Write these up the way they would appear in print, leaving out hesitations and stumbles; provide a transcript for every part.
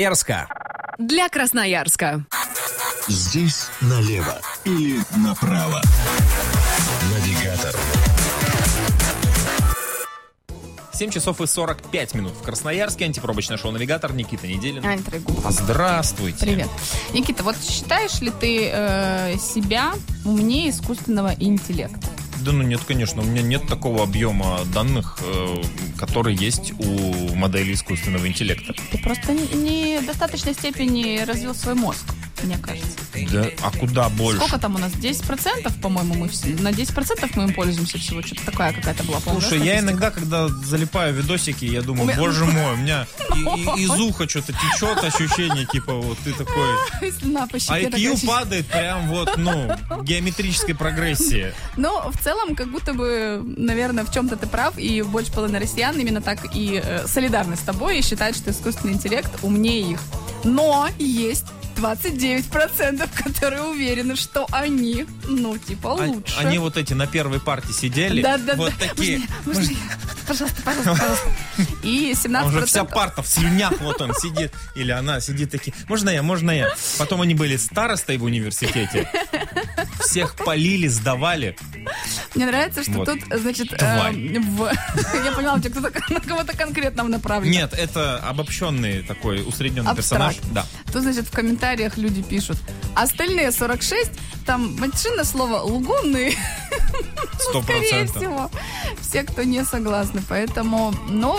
Красноярска. Для Красноярска. Здесь налево или направо. Навигатор. 7 часов и 45 минут в Красноярске. Антипробочное шоу «Навигатор». Никита Неделин. Аня Трегубова. Здравствуйте. Привет. Никита, вот считаешь ли ты себя умнее искусственного интеллекта? Да ну нет, конечно, у меня нет такого объема данных, который есть у модели искусственного интеллекта. Ты просто не в достаточной степени развил свой мозг, мне кажется. Да, а куда больше? Сколько там у нас? 10%, по-моему, на 10% мы им пользуемся всего. Что-то такая какая-то была полная Слушай, я статистика. иногда, когда залипаю в видосики, я думаю, боже мой, у меня из уха что-то течет, ощущение, типа, вот ты такой... Слюна по щеке IQ такая. падает прям вот, геометрической прогрессии. Но в целом, как будто бы, наверное, в чем-то ты прав, и больше половины россиян именно так и солидарны с тобой и считают, что искусственный интеллект умнее их. Но есть 29%, которые уверены, что они, лучше. Они вот эти на первой парте сидели, Да. вот такие. Можно я? Пожалуйста. И 17%... Уже вся парта в слюнях, вот он сидит, или она сидит такие, можно я? Потом они были старостой в университете, всех полили, сдавали. Мне нравится, что Вот. тут, значит, Тварь. я поняла, у тебя кто-то на кого-то конкретно направлен. Нет, это обобщенный такой усредненный персонаж. Абстракт. Да. Тут, значит, в комментариях люди пишут, остальные 46, там машина слово лугунные. 100%. Скорее всего. Все, кто не согласны. Поэтому,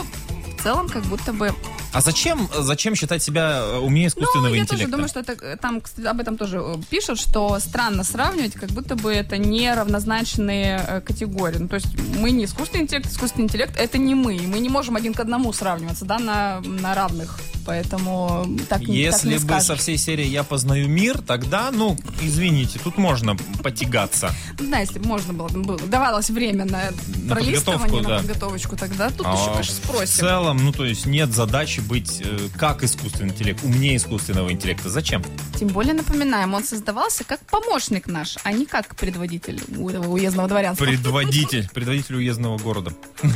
в целом, как будто бы... А зачем считать себя умнее искусственного я интеллекта? тоже думаю, что это, там кстати, об этом тоже пишут, что странно сравнивать, как будто бы это не равнозначные категории. То есть мы не искусственный интеллект это не мы. И мы не можем один к одному сравниваться, да, на равных. Поэтому так не Если бы скажешь. со всей серии «Я познаю мир», тогда, извините, тут можно потягаться. Если бы можно было, давалось время на пролистывание, подготовку, на да. подготовочку, тогда тут еще, конечно, В спросим. целом, нет задачи быть как искусственный интеллект, умнее искусственного интеллекта. Зачем? Тем более, напоминаем, он создавался как помощник наш, а не как предводитель уездного дворянства. Предводитель уездного города.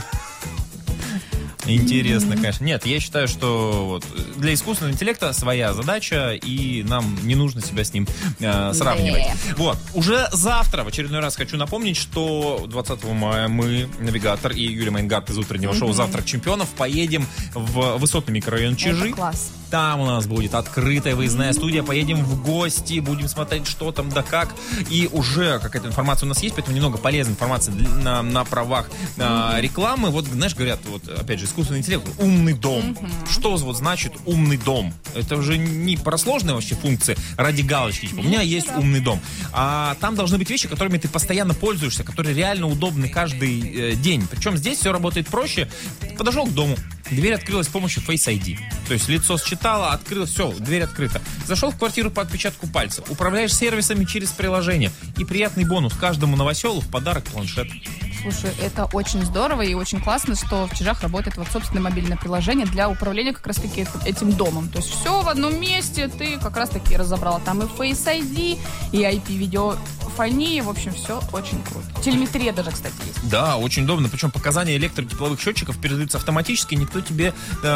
Интересно, конечно. Нет, я считаю, что для искусственного интеллекта своя задача, и нам не нужно себя с ним сравнивать. Вот. Уже завтра, в очередной раз хочу напомнить, что 20 мая мы, Навигатор и Юлия Майнгард из утреннего шоу «Завтрак чемпионов» поедем в высотный микрорайон Чижи. Это класс. Там у нас будет открытая выездная студия. Поедем в гости, будем смотреть, что там да как. И уже какая-то информация у нас есть, поэтому немного полезной информации на правах рекламы. Вот, знаешь, говорят, опять же, искусственный интеллект, умный дом. Что значит умный дом? Это уже не про сложные вообще функции ради галочки. Типа, у меня есть умный дом. А там должны быть вещи, которыми ты постоянно пользуешься, которые реально удобны каждый день. Причем здесь все работает проще. Подошел к дому, дверь открылась с помощью Face ID. То есть лицо считало, открылось, все, дверь открыта. Зашел в квартиру по отпечатку пальца. Управляешь сервисами через приложение. И приятный бонус. Каждому новоселу в подарок планшет. Слушай, это очень здорово и очень классно, что в Чижах работает собственное мобильное приложение для управления как раз-таки этим домом. То есть все в одном месте ты как раз-таки разобрала. Там и Face ID, и IP-видеофония. В общем, все очень круто. Телеметрия даже, кстати, есть. Да, очень удобно. Причем показания электротепловых счетчиков передаются автоматически. Никто тебе...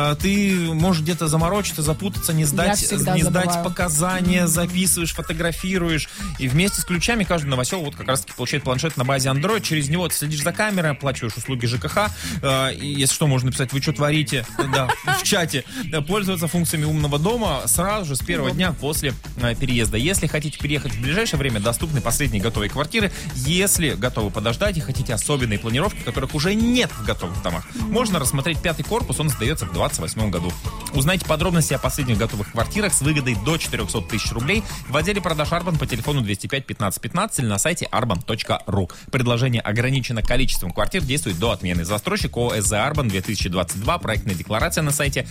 ты можешь где-то заморочиться, запутаться, не сдать показания, записываешь, фотографируешь. И вместе с ключами каждый новосел как раз-таки получает планшет на базе Android. Через него ты следишь за камерой, оплачиваешь услуги ЖКХ. И, если что, можно написать, вы что творите в чате. Пользоваться функциями умного дома сразу же с первого дня после переезда. Если хотите переехать в ближайшее время, доступны последние готовые квартиры. Если готовы подождать и хотите особенные планировки, которых уже нет в готовых домах, можно рассмотреть 5-й корпус, он сдается в 2028 году. Узнайте подробности о последних готовых квартирах с выгодой до 400 тысяч рублей в отделе продаж Арбан по телефону 205 15 15 или на сайте arban.ru. Предложение ограничено количеством квартир, действует до отмены. Застройщик ООО СЗ Арбан 2022. Проектная декларация на сайте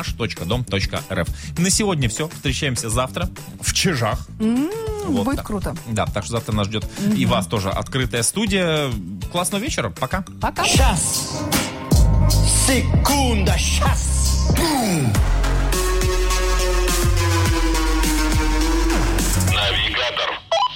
наш.дом.рф. На сегодня все. Встречаемся завтра в Чижах. Будет круто. Да, так что завтра нас ждет и вас тоже открытая студия. Классного вечера. Пока. Пока. Час. Секунда. Час. Бум.